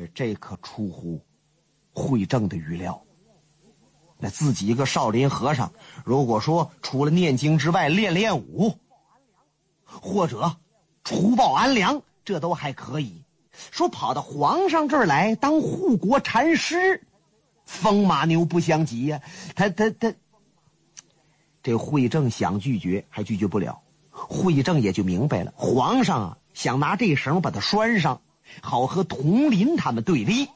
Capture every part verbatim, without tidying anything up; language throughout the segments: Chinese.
是这可出乎惠正的预料。那自己一个少林和尚，如果说除了念经之外练练武，或者除暴安良，这都还可以。说跑到皇上这儿来当护国禅师，风马牛不相及呀、啊！他他他，这惠正想拒绝还拒绝不了。惠正也就明白了，皇上啊想拿这绳把他拴上，好和佟林他们对立。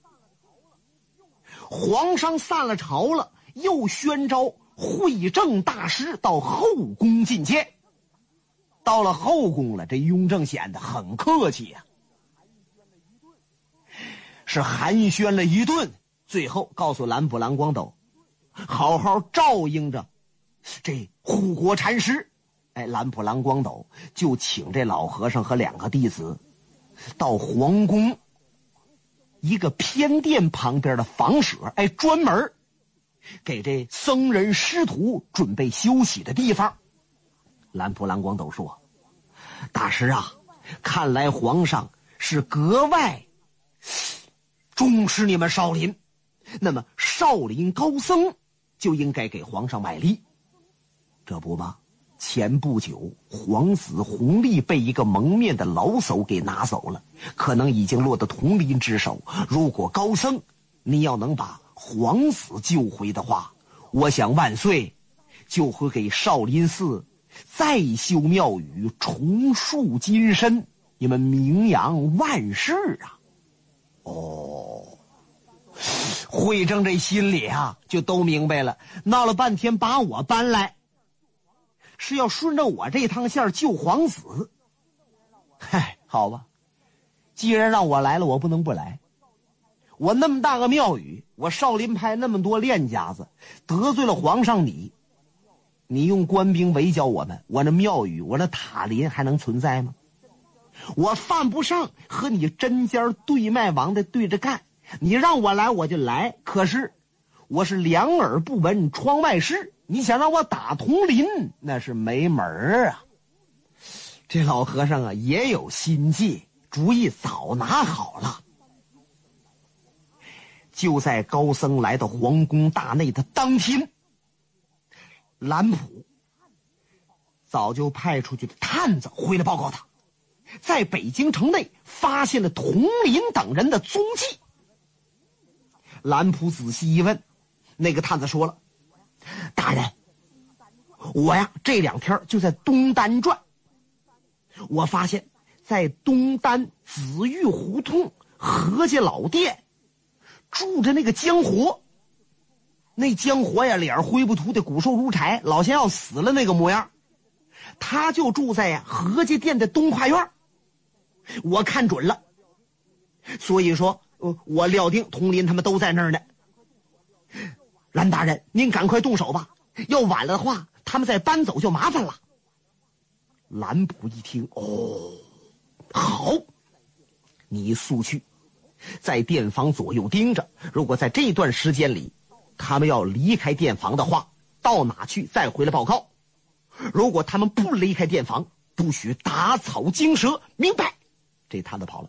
皇上散了朝了，又宣召惠正大师到后宫觐见。到了后宫了，这雍正显得很客气呀、啊，是寒暄了一顿，最后告诉蓝普蓝光斗，好好照应着这护国禅师。哎，蓝普蓝光斗就请这老和尚和两个弟子到皇宫一个偏殿旁边的房舍，哎，专门给这僧人师徒准备休息的地方。蓝普蓝光斗说，大师啊，看来皇上是格外重视你们少林，那么少林高僧就应该给皇上买力。这不吗？前不久皇子弘历被一个蒙面的老叟给拿走了，可能已经落得佟林之手。如果高僧你要能把皇子救回的话，我想万岁就会给少林寺再修庙宇，重塑金身，你们名扬万世啊！哦，惠正这心里啊就都明白了，闹了半天把我搬来是要顺着我这趟线救皇子。嗨，好吧，既然让我来了，我不能不来。我那么大个庙宇，我少林派那么多练家子，得罪了皇上你，你用官兵围剿我们，我那庙宇，我那塔林还能存在吗？我犯不上和你针尖对麦王的对着干，你让我来我就来，可是我是两耳不闻窗外事，你想让我打佟林，那是没门儿啊！这老和尚啊也有心计，主意早拿好了。就在高僧来到皇宫大内的当天，蓝普早就派出去的探子回来报告他，在北京城内发现了佟林等人的踪迹。蓝普仔细一问，那个探子说了，大人，我呀这两天就在东单转，我发现在东单紫玉胡同何家老店住着那个江活。那江活呀脸灰不秃的，骨瘦如柴，老像要死了那个模样。他就住在呀何家店的东跨院，我看准了，所以说、呃、我料定佟林他们都在那儿呢。蓝大人，您赶快动手吧，要晚了的话他们再搬走就麻烦了。蓝普一听，哦，好，你速去在店房左右盯着，如果在这段时间里他们要离开店房的话，到哪去再回来报告。如果他们不离开店房，不许打草惊蛇，明白？这探子跑了。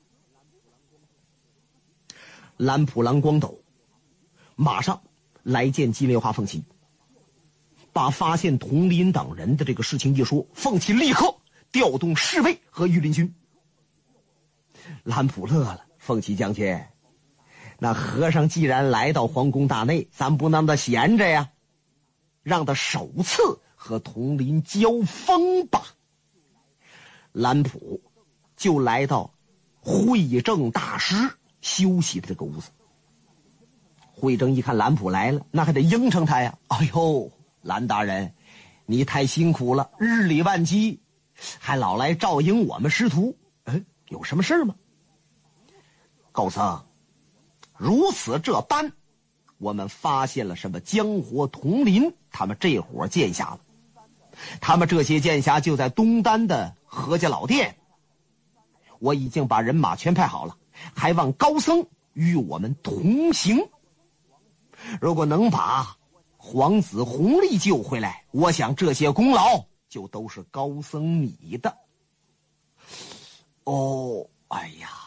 蓝普蓝光斗马上来见金莲花凤琪，把发现佟林等人的这个事情一说，凤琪立刻调动侍卫和御林军。蓝普乐了，凤琪将军，那和尚既然来到皇宫大内，咱不能让他闲着呀，让他首次和佟林交锋吧。蓝普就来到惠正大师休息的这个屋子。惠正一看蓝普来了，那还得应承他呀。哎呦，蓝大人，你太辛苦了，日理万机，还老来照应我们师徒。哎，有什么事吗？高僧，如此这般，我们发现了什么江活、佟林他们这伙剑侠了。他们这些剑侠就在东单的何家老店，我已经把人马全派好了，还望高僧与我们同行。如果能把皇子弘历救回来，我想这些功劳就都是高僧你的。哦，哎呀，